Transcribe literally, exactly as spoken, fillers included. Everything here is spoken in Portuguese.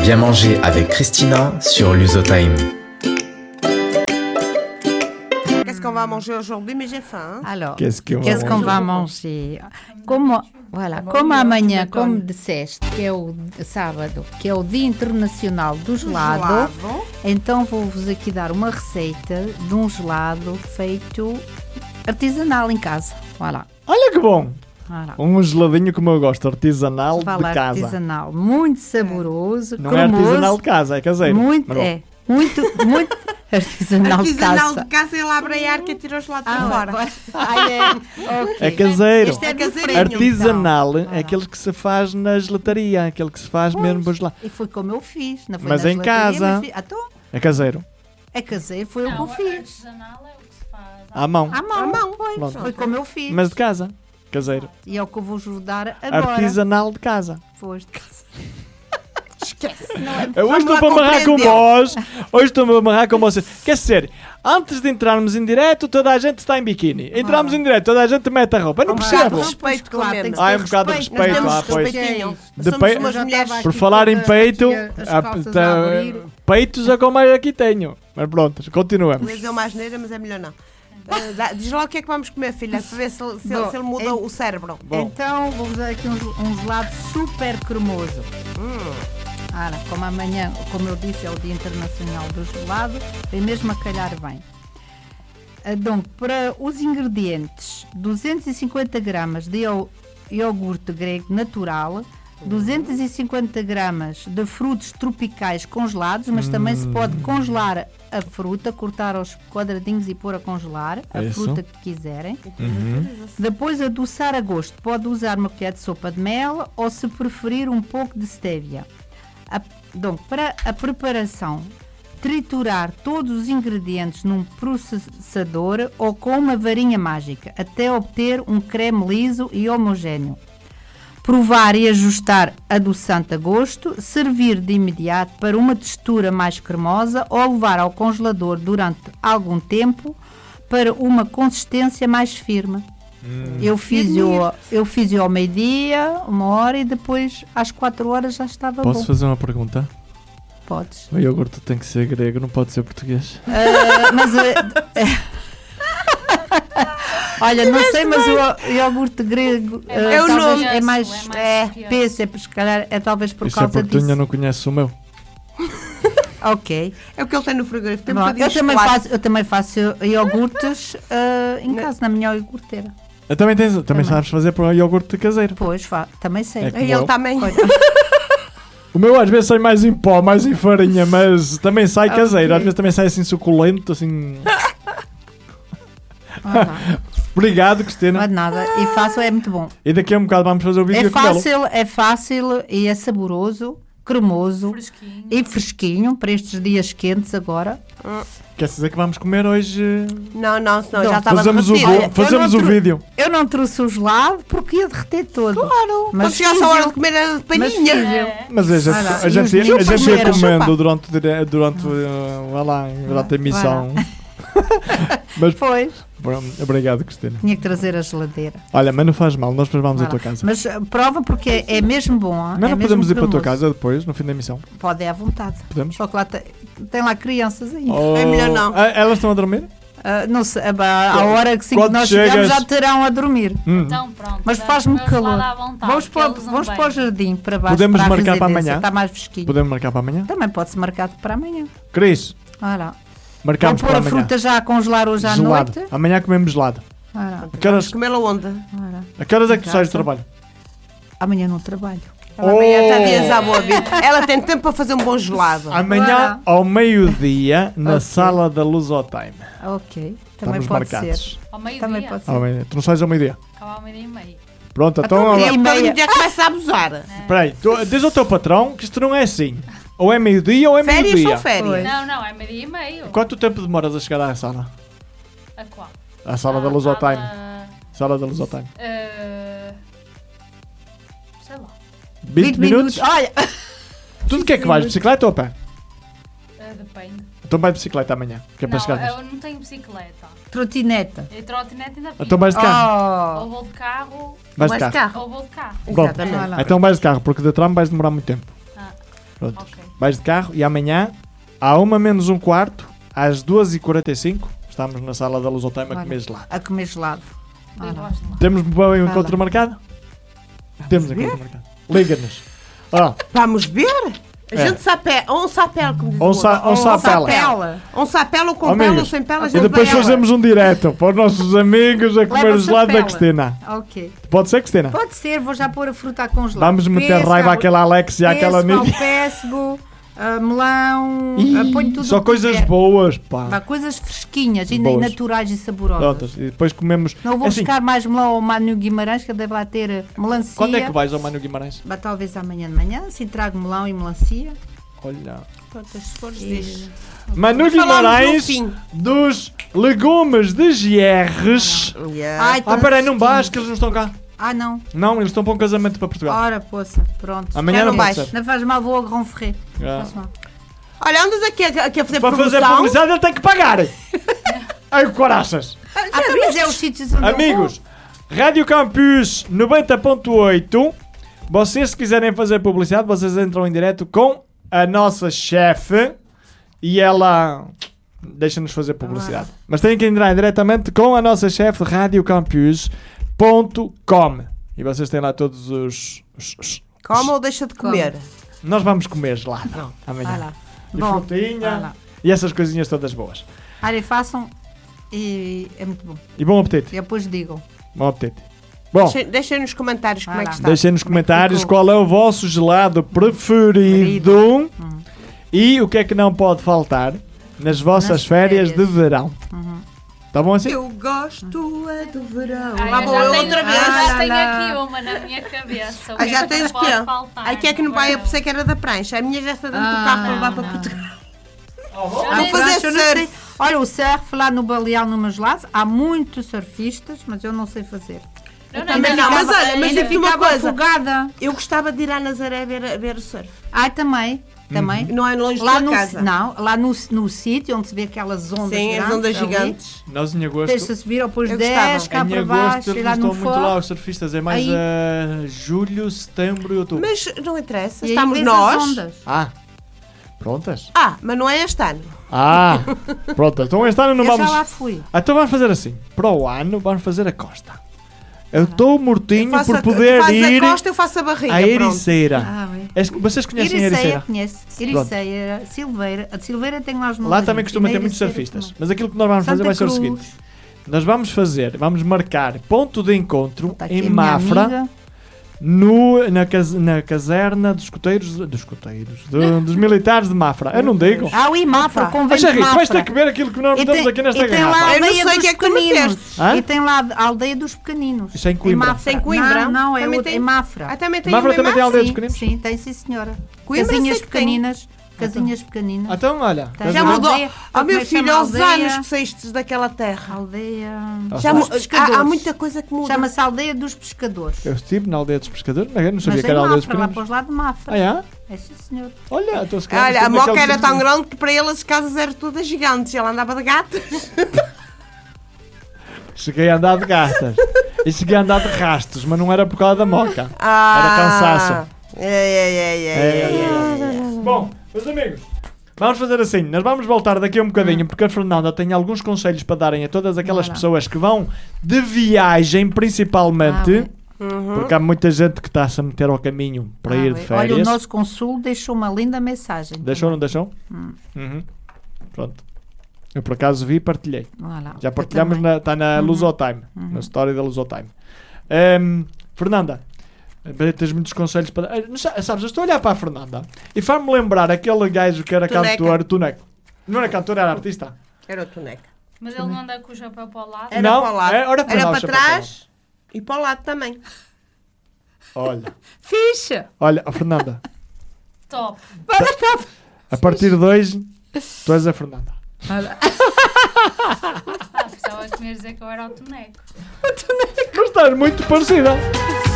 Bien manger avec Christina sur Lusotyme. Qu'est-ce qu'on va manger aujourd'hui? Mais j'ai faim. Hein? Alors, Qu'est-ce qu'on va qu'est-ce qu'on manger? va manger? Como, voilà, como amanhã, como disseste, que é o sábado, que é o Dia Internacional do Gelado, Gelado. então vou-vos aqui dar uma receita de um gelado feito artesanal em casa. Voilà. Olha que bom! Voilà. Um geladinho como eu gosto, artesanal Fala de casa. artesanal, muito saboroso, Não cremoso, é artesanal de casa, é caseiro. muito, Mas bom. é, muito, muito artesanal, Artesanal de de casa, ele abre a arca e tira os lados Ah, para fora. Ah, é. Okay. É caseiro. Este é caseiro. Artesanal Então. é aquele que se faz na gelataria, aquele que se faz mesmo para gelar. E foi como eu fiz. Não foi Mas na em gelataria, casa. mas fiz- Ah, então, É caseiro. é caseiro, foi o que eu fiz. Artesanal é o que se faz. À mão. À mão, À mão, pois, Pronto. foi como eu fiz. Mas de casa. Caseiro. E é o que eu vou ajudar agora. Artesanal de casa. Pois de casa. Esquece. Eu hoje Vamos estou lá para amarrar com compreender. vós. Hoje estou a amarrar com vocês. Quer dizer, antes de entrarmos em direto, toda a gente está em biquíni. Entramos em direto, toda a gente mete a roupa. Eu não Um percebo. bocado de respeito, Claro, claro, tem que Ah, é ter um bocado de respeito. Nós respeito. temos Ah, pois. respeitinho. De Somos pe- umas Eu já mulheres. estava Por aqui falar em toda- peito, aqui as a- calças tá- a abrir. peitos é como eu aqui tenho. Mas pronto, continuamos. Lhe deu uma asneira, mas é melhor não. Uh, dá- diz lá o que é que vamos comer, filha, para ver se, ele- se, ele- Bom, se ele muda é- o cérebro. Bom. Então vou-vos dar aqui um, um gelado super cremoso. Hum. Ora, como amanhã, como eu disse, é o Dia Internacional do Gelado, vem mesmo a calhar bem. Então, para os ingredientes, duzentos e cinquenta gramas de iog- iogurte grego natural, duzentos e cinquenta gramas de frutos tropicais congelados, mas também se pode congelar a fruta, cortar aos quadradinhos e pôr a congelar, a Isso. fruta que quiserem. Depois adoçar a gosto, pode usar uma colher de sopa de mel ou, se preferir, um pouco de stevia. A, então, para a preparação, triturar todos os ingredientes num processador ou com uma varinha mágica, até obter um creme liso e homogéneo. Provar e ajustar adoçante a gosto, servir de imediato para uma textura mais cremosa ou levar ao congelador durante algum tempo para uma consistência mais firme. Eu fiz-o eu fiz ao meio-dia, uma hora, e depois às quatro horas já estava Posso bom. fazer uma pergunta? Podes. O iogurte tem que ser grego, não pode ser português. Ah, mas eh, olha, não sei, mas o iogurte grego É ah, mais talvez espesso, é mais, é mais é, espesso. peso, é, por- se calhar é talvez por Isso é causa porque tu ainda disso. não conheces o meu. Ok. É o que ele tem no frigorífico. Tem um Bom, bocadinho eu, de também chocolate. faço, eu também faço iogurtes ah, em casa, na minha iogurteira. Eu também, tens, também, Também. sabes fazer para o iogurte caseiro. Pois, fa, também sei. É que- E ele também. O meu às vezes sai mais em pó, mais em farinha, mas também sai caseiro. Às vezes também sai assim suculento, assim... Ah, lá. Obrigado, Não Cristina. é de nada. E faço, é muito bom. E daqui a um bocado vamos fazer o vídeo É com ele. fácil, é fácil e é saboroso, cremoso Fresquinho. e fresquinho para estes dias quentes agora. Quer dizer que vamos comer hoje... Não, não, senão Não, já estava Fazemos o, derretido. go- Olha, fazemos eu o não tro- vídeo. Eu não trouxe o gelado porque ia derreter todo. Claro, Mas quando chegasse a fiz hora eu- de comer a Mas paninha. fiz eu. É. Mas a gente, Ah, lá. a E gente, os a meninos gente ia comeram. comendo Chupa. durante, dire- durante, uh, vai lá, durante a emissão. Mas Pois, bom, obrigado, Cristina. tinha que trazer a geladeira. Olha, mas não faz mal, nós depois vamos à Vai tua lá. casa. Mas uh, prova porque é, é mesmo bom. ah, Mas é não mesmo podemos ir para a tua cremoso. casa depois, no fim da emissão? Pode, é à vontade. Podemos? Só que lá tem, tem lá crianças ainda. É melhor não. Ah, elas estão a dormir? Ah, não sei, ah, à hora que sim que Quando nós chegas- chegamos já terão a dormir. Hum. Então pronto. Mas dá- faz-me dá-se lá calor. à vontade, Vamos, que para, eles não vamos vêm. para o jardim, para baixo. Podemos para a marcar para residência. amanhã? Está mais fresquinho. Podemos marcar para amanhã? Também pode-se marcar para amanhã. Cris, Olha, marcamos vou para pôr a amanhã. fruta já a congelar hoje à Gelado. noite. Amanhã comemos gelado. Olha, A que horas, Vamos comê-la onde? olha. a que horas é que tu Em sais do casa. trabalho? Amanhã não trabalho. Ela amanhã está Oh! dias à boa vida. Ela tem tempo para fazer um bom gelado. Amanhã ao meio-dia na Ok. sala da Lusotyme. Ok, também Estamos pode marcados. ser. Ao meio-dia. Também pode ser. Ao meio- Tu não sais ao meio-dia? Acaba ao meio-dia e meio. Pronto, então... Então, olha- E é e um bocadinho meia. já começa a abusar. Espera aí, tu- diz ao teu patrão que isto não é assim. Ou é meio-dia ou é Férias meio-dia. são férias. Pois. Não, não, é meio-dia e meio. Quanto tempo demoras a chegar à sala? A qual? À sala da Ah, Lusotyme. ah, Sala da Lusotyme. ah, sei lá. vinte minutos? Olha, Tu de que é que vais? Bicicleta ou a pé? Ah, depende. Então vai de bicicleta amanhã, que é para Não, chegar eu não tenho bicicleta. trotineta. E trotinete ainda fica. Então vais de carro. Oh, Ou vou de carro, Vais de Mais carro. carro. ou vou de carro. Bom, Exatamente. Olha lá. então vais de carro, porque de tram vais demorar muito tempo. Ah, Pronto. Ok. Vais de carro e amanhã, à uma menos um quarto, às duas e quarenta e cinco, estamos na sala da Lusotima a Olha. comer gelado. A comer gelado. Eu Ora. gosto de lá. Temos bem um Fala. encontro marcado? Temos encontro marcado. Liga-nos. Ó, Vamos ver? A É. gente sapé, ou um sapelo, como diz Um o sa- outro. um Ou sapela. Sapela. Um sapelo com Ó, pele ou amigos, sem pele, a e gente depois vai ela. fazemos um direto para os nossos amigos a comer Leva o gelado da sapela. Cristina. Ok. Pode ser, Cristina? Pode ser, vou já pôr a fruta a congelar. Vamos meter Pêssego, raiva àquela Alex e àquela pêssego, Nick. pêssego, ah, melão, Ih, ah, ponho tudo Só o que coisas quiser. boas, pá. Vá, coisas fresquinhas e Boas. naturais e saborosas. Prontas. E depois comemos. Não vou Assim, buscar mais melão ao Manu Guimarães, que ele deve lá ter eh, melancia. quando é que vais ao Mano Guimarães? Vá, talvez amanhã de manhã, assim trago melão e melancia. Olha. Pronto, se fores E- diz. Manu Falamos no Guimarães fim. dos legumes de Gierres. Yeah. Ai, Ah, tão peraí, não fresquinhos. vais que eles não estão cá. Ah, não. Não, eles estão para um casamento para Portugal. Ora, poça, pronto. Amanhã já não não pode vais. ser. Não faz mal, vou ao Grand Ferré. Ah. Faz mal. Olha, andas aqui a, aqui a fazer Para fazer promoção. publicidade ele tem que pagar. Ai, o coraças. Ah, mas é os sítios onde eu Amigos, Rádio Campus noventa ponto oito. Vocês, se quiserem fazer publicidade, vocês entram em direto com a nossa chefe e ela deixa-nos fazer publicidade. Mas têm que entrar diretamente com a nossa chefe de rádio campus ponto com. E vocês têm lá todos os. os- os- Come ou deixa de comer? Nós vamos comer gelado vou. Vai amanhã. lá. E Bom, vai frutinha lá. e essas coisinhas todas boas. Olha, façam e é muito bom. E bom apetite. E depois digam. Bom apetite. Bom, Deixem, deixem nos comentários como Vai é que lá. está. deixem nos comentários ficou? qual é o vosso gelado preferido e o que é que não pode faltar nas vossas Nas férias, férias. de verão. Tá bom assim? Eu gosto é do verão. Ai, Lá eu vou já eu tenho, outra eu vez. Ah, já tenho lá. aqui uma na minha cabeça. O Ah, que já é que tens não pode que faltar Aqui é que não vai, eu verão? pensei que era da prancha. A minha já está dentro do Ah, carro para levar para não. Portugal. Ah, Vou fazer pronto, eu não sei. surf. Olha, o surf lá no Baleal, no Gelados, há muitos surfistas, mas eu não sei fazer. Não, Também não, não, não, mas olha, mas Ainda digo-te uma ficava coisa. afogada. Eu gostava de ir à Nazaré ver, ver o surf. Ai, também. Também. Não é longe Lá da no, casa. não, lá no, no sítio onde se vê aquelas ondas Sim, as grandes, ondas ali, gigantes. Nós em agosto. Deixa subir, ou depois Eu desce, gostava. cá Em para agosto baixo, eles e lá não no estão muito lá, forro. os surfistas. É mais Aí- a julho, setembro e outubro. Mas não interessa, E aí estamos vês as nós. ondas. Ah, prontas? Ah, mas não é este ano. Ah, pronto. Então este ano não Eu vamos. já lá fui. Ah, então vamos fazer assim. Para o ano vamos fazer a costa. Eu estou mortinho Faço por a- poder faz ir a costa, eu faço a barriga. à pronto. Ericeira. Ah, bem. Es- Vocês conhecem a Ericeira, Ericeira? conheço. Ericeira, Silveira. A de Silveira tem lá os Lá montes também e costuma na ter muitos Ericeira surfistas. também. Mas aquilo que nós vamos fazer Santa vai ser o Cruz. seguinte. Nós vamos fazer, vamos marcar ponto de encontro Está aqui em a minha Mafra, amiga. no, na, cas- na caserna dos escoteiros, dos escoteiros, do- dos militares de Mafra. Eu não digo. Ah, o Imafra, Mas, convento Jerry, de tu vais ter Mafra. que ver aquilo que nós E metemos tem- aqui nesta e tem lá a garrafa. Eu não aldeia sei o dos que é que tu pequeninos. meteste. Hã? E tem lá a aldeia dos pequeninos. Isso é em Coimbra. Mafra. Sem Coimbra? Não, não, é, Também outra, tem- em Mafra. Ah, também tem Mafra uma também tem imagem. aldeia dos Sim, pequeninos? sim, tem sim senhora. Coimbra Casinhas sei que tem. pequeninas. Casinhas pequeninas. Então, olha. Tem. estás Já a ver? mudou. Aldeia. Oh, Como é meu que chama filho, a aos aldeia? anos que saíste daquela terra. Aldeia. Já Dos mu- há, pescadores. há muita coisa que muda. Chama-se Aldeia dos Pescadores. Eu estive na aldeia dos pescadores, mas eu não sabia Mas que em era a aldeia dos Mafra, lá para pequeninos. os lados de Mafra. Ah, é? É sim, senhor. Olha, estou se calhar Olha, a estive moca naqueles era tão sítios. grande que para ele as casas eram todas gigantes. Ele andava de gatas. Cheguei a andar de gastas. E cheguei a andar de rastos, mas não era por causa da moca. Ah, cansaço. É, é, é, é, é, é, é. Bom, meus amigos, vamos fazer assim. Nós vamos voltar daqui a um bocadinho, porque a Fernanda tem alguns conselhos para darem a todas aquelas Bora. pessoas que vão de viagem, principalmente. Ah, Uhum. Porque há muita gente que está-se a meter ao caminho para Ah, ir de bem. férias. Olha, o nosso consul deixou uma linda mensagem. Deixou ou também. não deixou? Hum. Uhum. Pronto. Eu por acaso vi e partilhei. Olha lá, Já eu partilhamos, também. na, está na Uhum. Lusotime, Uhum. na história da Lusotime. Ehm, Fernanda, eh, tens muitos conselhos para dar. Eh, não sa- Sabes, eu estou a olhar para a Fernanda e faz-me lembrar aquele gajo que era Tuneca. cantor, Tuneco. Não era cantor, era artista. Era o Tuneca. Mas ele não anda com o chapéu para o lado. Era Não, para o lado. é, ora para Era lá, para chapéu para trás e para o lado também. Olha, Ficha! olha, oh, Fernanda, Top. a partir de hoje, tu és a Fernanda. Ah, precisava que me ias dizer que eu era o Toneco. Mas estás muito parecida.